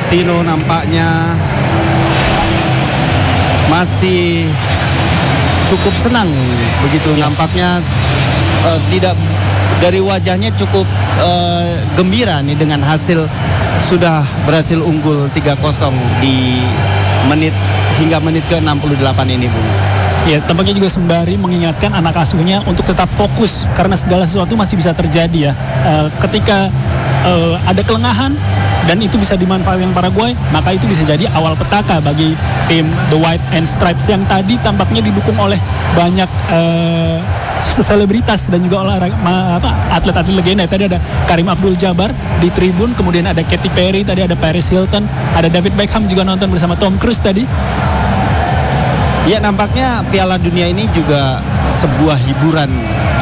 Pochettino nampaknya masih cukup senang begitu. Nampaknya tidak, dari wajahnya cukup gembira nih dengan hasil, sudah berhasil unggul 3-0 di hingga menit ke-68 ini, Bung. Ya, tampaknya juga sembari mengingatkan anak asuhnya untuk tetap fokus karena segala sesuatu masih bisa terjadi ya. Ketika ada kelengahan dan itu bisa dimanfaatkan Paraguay, maka itu bisa jadi awal petaka bagi tim The White and Stripes yang tadi tampaknya didukung oleh banyak selebritas dan juga atlet-atlet legenda. Tadi ada Karim Abdul-Jabbar di tribun, kemudian ada Katy Perry, tadi ada Paris Hilton, ada David Beckham juga nonton bersama Tom Cruise tadi. Ya, nampaknya Piala Dunia ini juga sebuah hiburan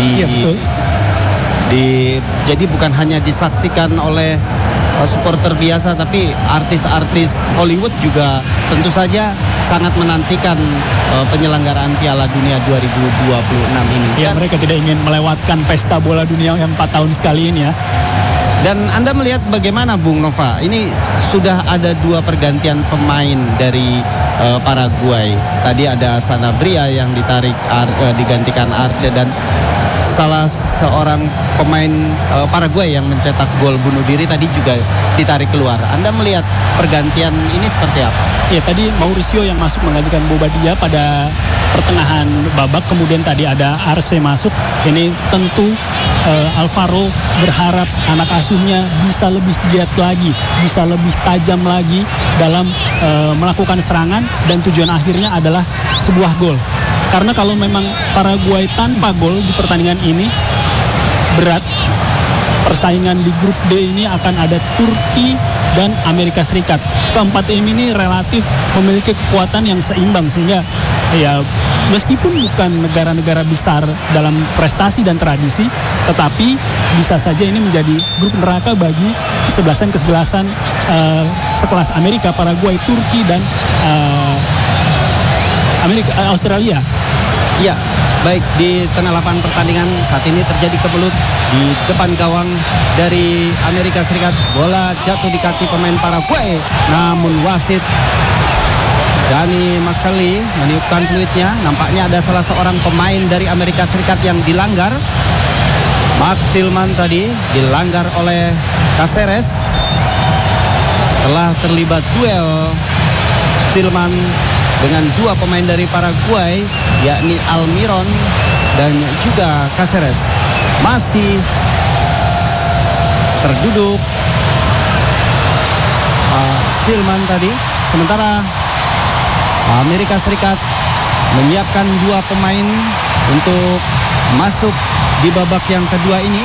jadi bukan hanya disaksikan oleh supporter biasa, tapi artis-artis Hollywood juga tentu saja sangat menantikan penyelenggaraan Piala Dunia 2026 ini. Ya, mereka tidak ingin melewatkan pesta bola dunia yang 4 tahun sekali ini ya. Dan Anda melihat bagaimana, Bung Nova? Ini sudah ada 2 pergantian pemain dari Paraguay. Tadi ada Sanabria yang digantikan Arce, dan salah seorang pemain Paraguay yang mencetak gol bunuh diri tadi juga ditarik keluar. Anda melihat pergantian ini seperti apa? Ya, tadi Mauricio yang masuk menggantikan Bobadilla pada pertengahan babak, kemudian tadi ada Arce masuk. Ini tentu Alvaro berharap anak asuhnya bisa lebih giat lagi, bisa lebih tajam lagi dalam melakukan serangan, dan tujuan akhirnya adalah sebuah gol. Karena kalau memang Paraguay tanpa gol di pertandingan ini, berat. Persaingan di grup D ini akan ada Turki dan Amerika Serikat. Keempat tim ini relatif memiliki kekuatan yang seimbang, sehingga ya meskipun bukan negara-negara besar dalam prestasi dan tradisi, tetapi bisa saja ini menjadi grup neraka bagi kesebelasan sekelas Amerika, Paraguay, Turki, dan Australia. Ya, baik, di tengah lapangan pertandingan saat ini terjadi kebelut di depan gawang dari Amerika Serikat. Bola jatuh di kaki pemain Paraguay, namun wasit Danny McKelly meniupkan fluidnya. Nampaknya ada salah seorang pemain dari Amerika Serikat yang dilanggar. Mark Tillman tadi dilanggar oleh Caceres. Setelah terlibat duel Tillman dengan 2 pemain dari Paraguay, yakni Almiron dan juga Caceres, masih terduduk Tillman tadi. Sementara Amerika Serikat menyiapkan 2 pemain untuk masuk di babak yang kedua ini.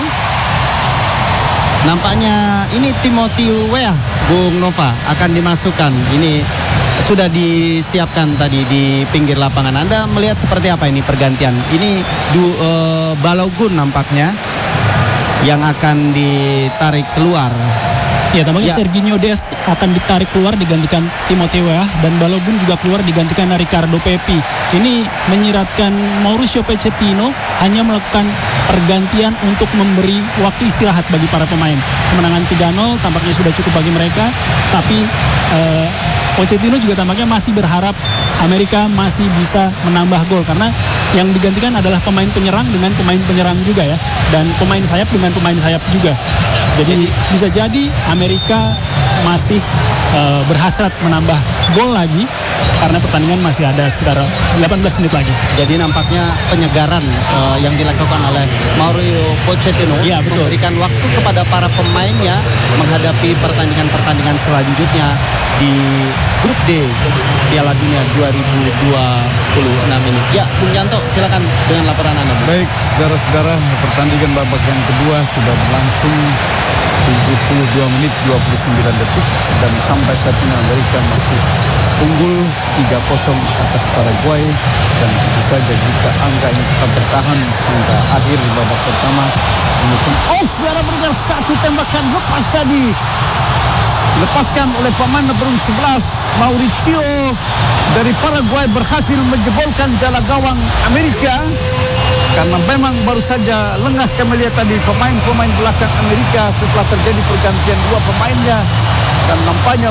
Nampaknya ini Timothy Weah, Bung Nova, akan dimasukkan. Ini sudah disiapkan tadi di pinggir lapangan. Anda melihat seperti apa ini pergantian? Ini Balogun nampaknya yang akan ditarik keluar. Ya, tampaknya Serginho Dest akan ditarik keluar digantikan Timothy Weah, dan Balogun juga keluar digantikan Ricardo Pepi. Ini menyiratkan Mauricio Pochettino hanya melakukan pergantian untuk memberi waktu istirahat bagi para pemain. Kemenangan 3-0 tampaknya sudah cukup bagi mereka, tapi Pochettino juga tampaknya masih berharap Amerika masih bisa menambah gol, karena yang digantikan adalah pemain penyerang dengan pemain penyerang juga ya, dan pemain sayap dengan pemain sayap juga. Jadi bisa jadi Amerika masih berhasrat menambah gol lagi, karena pertandingan masih ada sekitar 18 menit lagi. Jadi nampaknya penyegaran yang dilakukan oleh Mauricio Pochettino memberikan waktu kepada para pemainnya menghadapi pertandingan-pertandingan selanjutnya di grup D Piala Dunia 2026 ini. Ya, Bung Yanto, silakan dengan laporan Anda. Baik, saudara-saudara, pertandingan babak yang kedua sudah berlangsung 72 menit 29 detik, dan sampai saat ini Amerika masih unggul 3-0 atas Paraguay. Dan tentu saja jika angka ini tetap bertahan hingga akhir babak pertama, saudara mendengar satu tembakan lepas tadi, dilepaskan oleh pemain nomor 11 Mauricio dari Paraguay, berhasil menjebolkan jala gawang Amerika. Karena memang baru saja lengah kami lihat tadi pemain-pemain belakang Amerika setelah terjadi pergantian 2 pemainnya, dan nampaknya